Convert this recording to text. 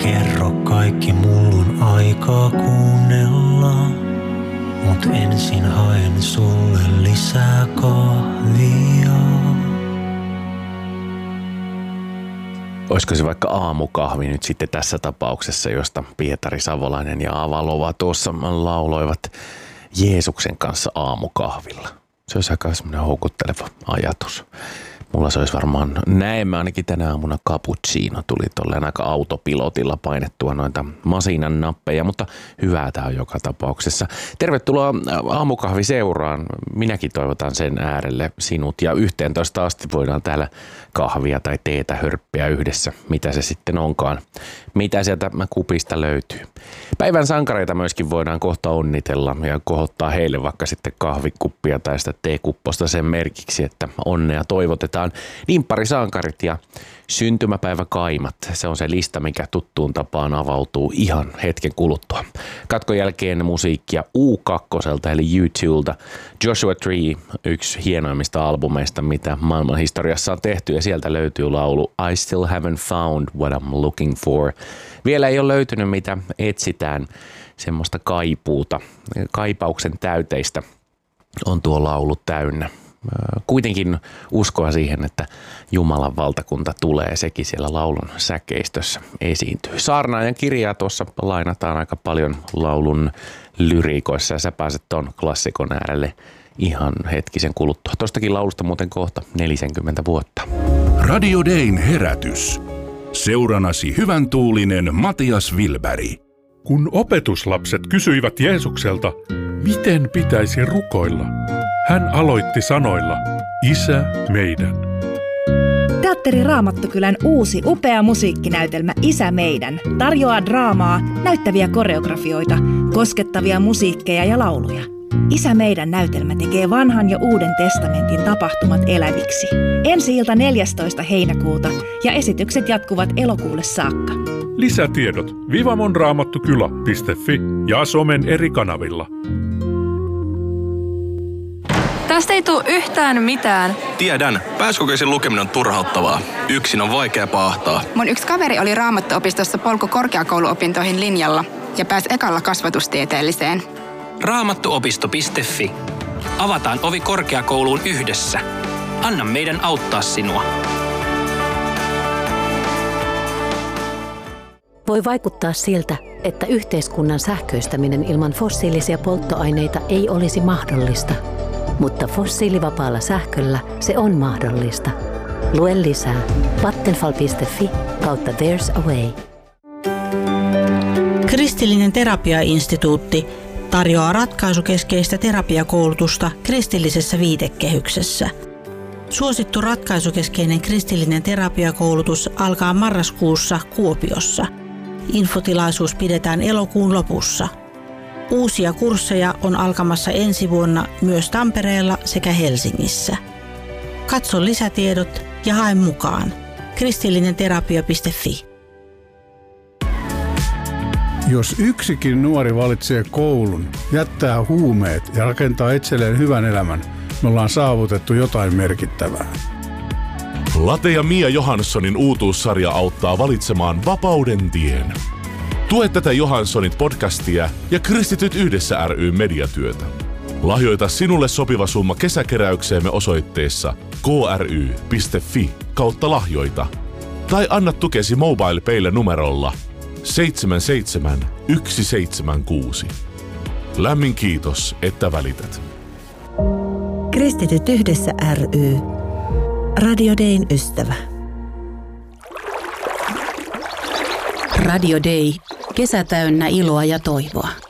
Kerro kaikki, mulla on aikaa kuunnella. Mut ensin haen sulle lisää kahvia. Olisiko se vaikka aamukahvi nyt sitten tässä tapauksessa, josta Pietari Savolainen ja Avalova tuossa lauloivat Jeesuksen kanssa aamukahvilla. Se olisi aika semmoinen houkutteleva ajatus. Mulla se olisi varmaan, näemme ainakin tänä aamuna cappuccino tuli tolleen aika autopilotilla painettua noita masinan nappeja, mutta hyvää tää on joka tapauksessa. Tervetuloa aamukahviseuraan. Minäkin toivotan sen äärelle sinut ja 11 asti voidaan täällä kahvia tai teetä hörppiä yhdessä, mitä se sitten onkaan. Mitä sieltä kupista löytyy. Päivän sankareita myöskin voidaan kohta onnitella ja kohottaa heille vaikka sitten kahvikuppia tai sitä teekupposta sen merkiksi, että onnea toivotetaan. Nimpparisankarit ja syntymäpäiväkaimat. Se on se lista, mikä tuttuun tapaan avautuu ihan hetken kuluttua. Katkon jälkeen musiikkia U2 eli U2lta. Joshua Tree, yksi hienoimmista albumeista, mitä maailman historiassa on tehty, ja sieltä löytyy laulu I Still Haven't Found What I'm Looking For. Vielä ei ole löytynyt, mitä etsitään, semmoista kaipuuta, kaipauksen täyteistä on tuo laulu täynnä. Kuitenkin uskoa siihen, että Jumalan valtakunta tulee, sekin siellä laulun säkeistössä esiintyy. Saarnaajan kirjaa tuossa lainataan aika paljon laulun lyriikoissa ja sä pääset ton klassikon äärelle ihan hetkisen kuluttua. Tostakin laulusta muuten kohta 40 vuotta. Radio Dayn herätys. Seuranasi hyvän tuulinen Matias Wilberg. Kun opetuslapset kysyivät Jeesukselta, miten pitäisi rukoilla, hän aloitti sanoilla, Isä meidän. Teatteri Raamattukylän uusi upea musiikkinäytelmä Isä meidän tarjoaa draamaa, näyttäviä koreografioita, koskettavia musiikkeja ja lauluja. Isä meidän näytelmä tekee vanhan ja uuden testamentin tapahtumat eläviksi. Ensi-ilta 14. heinäkuuta ja esitykset jatkuvat elokuulle saakka. Lisätiedot vivamonraamattukylä.fi ja somen eri kanavilla. Tästä ei tule yhtään mitään. Tiedän. Pääsykokeisen lukeminen on turhauttavaa. Yksin on vaikea paahtaa. Mun yksi kaveri oli Raamattuopistossa polku korkeakouluopintoihin linjalla ja pääsi ekalla kasvatustieteelliseen. Raamattuopisto.fi. Avataan ovi korkeakouluun yhdessä. Anna meidän auttaa sinua. Voi vaikuttaa siltä, että yhteiskunnan sähköistäminen ilman fossiilisia polttoaineita ei olisi mahdollista. Mutta fossiilivapaalla sähköllä se on mahdollista. Lue lisää vattenfall.fi/there's a way. Kristillinen terapiainstituutti tarjoaa ratkaisukeskeistä terapiakoulutusta kristillisessä viitekehyksessä. Suosittu ratkaisukeskeinen kristillinen terapiakoulutus alkaa marraskuussa Kuopiossa. Infotilaisuus pidetään elokuun lopussa. Uusia kursseja on alkamassa ensi vuonna myös Tampereella sekä Helsingissä. Katso lisätiedot ja hae mukaan. kristillinenterapia.fi. Jos yksikin nuori valitsee koulun, jättää huumeet ja rakentaa itselleen hyvän elämän, me ollaan saavutettu jotain merkittävää. Late ja Mia Johanssonin uutuussarja auttaa valitsemaan vapauden tien. Tue tätä Johanssonit podcastia ja Kristityt yhdessä ry mediatyötä. Lahjoita sinulle sopiva summa kesäkeräykseemme osoitteessa kry.fi/lahjoita tai anna tukesi MobilePaylle numerolla 77176. Lämmin kiitos, että välität. Kristityt yhdessä ry. Radio Dayn ystävä. Radio Day. Kesä täynnä iloa ja toivoa.